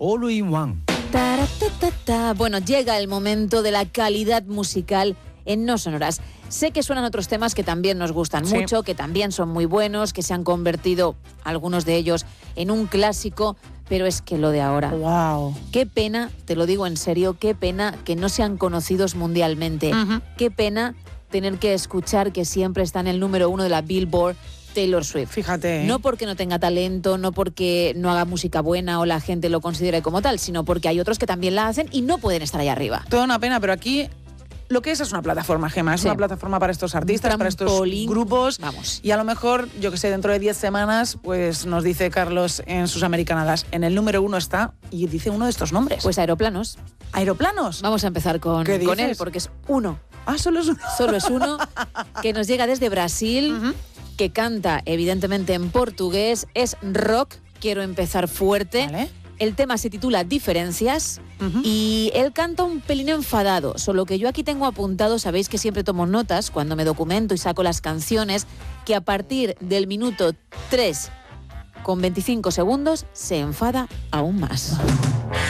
All in One. Bueno, llega el momento de la calidad musical en No Sonoras. Sé que suenan otros temas que también nos gustan mucho, que también son muy buenos, que se han convertido, algunos de ellos, en un clásico, pero es que lo de ahora... ¡Wow! Qué pena, te lo digo en serio, qué pena que no sean conocidos mundialmente. Qué pena tener que escuchar que siempre está en el número 1 de la Billboard Taylor Swift. Fíjate. No porque no tenga talento, no porque no haga música buena o la gente lo considere como tal, sino porque hay otros que también la hacen y no pueden estar ahí arriba. Toda una pena, pero aquí lo que es una plataforma, Gemma. Es una plataforma para estos artistas, para estos grupos. Vamos. Y a lo mejor, yo que sé, dentro de 10 semanas, pues nos dice Carlos en sus americanadas, en el número 1 está, y dice uno de estos nombres. Pues Aeroplanos. ¿Aeroplanos? Vamos a empezar con él, porque es uno. Ah, solo es uno. Solo es uno, que nos llega desde Brasil, que canta evidentemente en portugués, es rock, quiero empezar fuerte. Vale. El tema se titula Diferencias y él canta un pelín enfadado, solo que yo aquí tengo apuntado, sabéis que siempre tomo notas cuando me documento y saco las canciones, que a partir del minuto 3 con 25 segundos se enfada aún más.